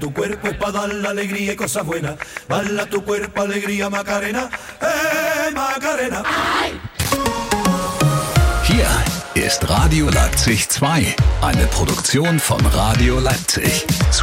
Tu cuerpo es para dar la alegría y cosas buenas. Baila tu cuerpo, alegría, Macarena. Macarena. Hier ist Radio Leipzig 2, eine Produktion von Radio Leipzig.